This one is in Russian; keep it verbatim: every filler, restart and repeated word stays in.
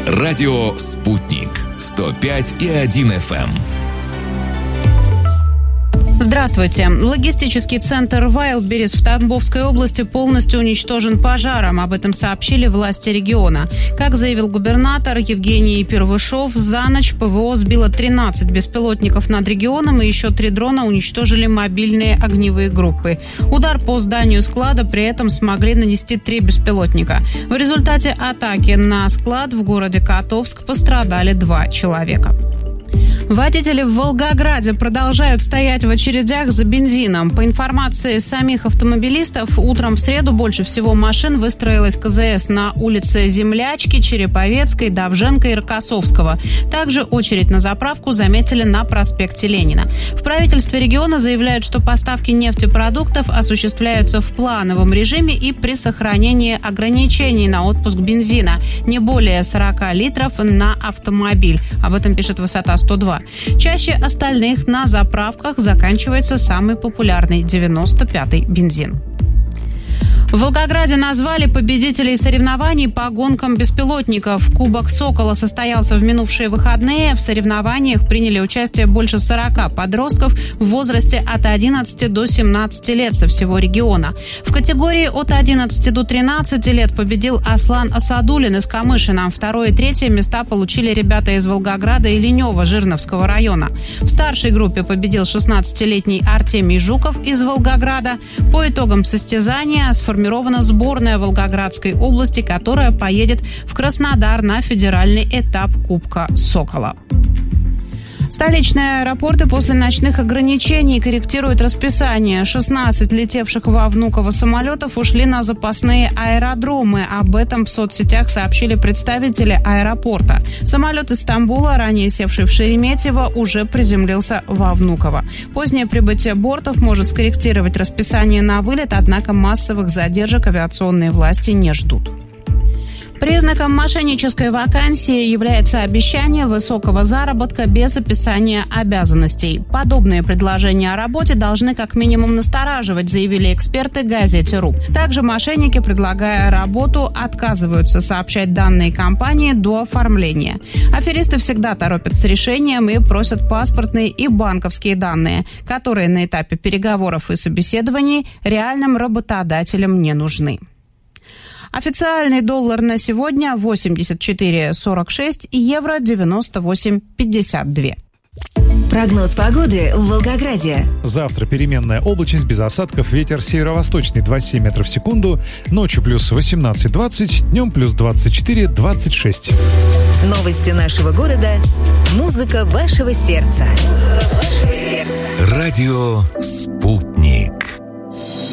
Радио «Спутник» сто пять и один эф эм. Здравствуйте. Логистический центр Wildberries в Тамбовской области полностью уничтожен пожаром. Об этом сообщили власти региона. Как заявил губернатор Евгений Первышов, за ночь ПВО сбило тринадцать беспилотников над регионом, и еще три дрона уничтожили мобильные огневые группы. Удар по зданию склада при этом смогли нанести три беспилотника. В результате атаки на склад в городе Котовск пострадали два человека. Водители в Волгограде продолжают стоять в очередях за бензином. По информации самих автомобилистов, утром в среду больше всего машин выстроилось КЗС на улице Землячки, Череповецкой, Довженко и Рокоссовского. Также очередь на заправку заметили на проспекте Ленина. В правительстве региона заявляют, что поставки нефтепродуктов осуществляются в плановом режиме и при сохранении ограничений на отпуск бензина. Не более сорок литров на автомобиль. Об этом пишет «Высота сто два». Чаще остальных на заправках заканчивается самый популярный девяносто пятый бензин. В Волгограде назвали победителей соревнований по гонкам беспилотников. Кубок «Сокола» состоялся в минувшие выходные. В соревнованиях приняли участие больше сорока подростков в возрасте от одиннадцати до семнадцати лет со всего региона. В категории от одиннадцати до тринадцати лет победил Аслан Асадулин из Камышина. Второе и третье места получили ребята из Волгограда и Ленева Жирновского района. В старшей группе победил шестнадцатилетний Артемий Жуков из Волгограда. По итогам состязания сформирована сборная Волгоградской области, которая поедет в Краснодар на федеральный этап Кубка «Сокола». Столичные аэропорты после ночных ограничений корректируют расписание. шестнадцать летевших во Внуково самолетов ушли на запасные аэродромы. Об этом в соцсетях сообщили представители аэропорта. Самолет из Стамбула, ранее севший в Шереметьево, уже приземлился во Внуково. Позднее прибытие бортов может скорректировать расписание на вылет, однако массовых задержек авиационные власти не ждут. Признаком мошеннической вакансии является обещание высокого заработка без описания обязанностей. Подобные предложения о работе должны как минимум настораживать, заявили эксперты газете.ру. Также мошенники, предлагая работу, отказываются сообщать данные компании до оформления. Аферисты всегда торопят с решением и просят паспортные и банковские данные, которые на этапе переговоров и собеседований реальным работодателям не нужны. Официальный доллар на сегодня восемьдесят четыре сорок шесть, евро девяносто восемь пятьдесят два. Прогноз погоды в Волгограде. Завтра переменная облачность, без осадков, ветер северо-восточный двадцать семь метров в секунду, ночью плюс восемнадцать двадцать, днем плюс двадцать четыре двадцать шесть. Новости нашего города, музыка вашего сердца. Музыка вашего сердца. Радио «Спутник».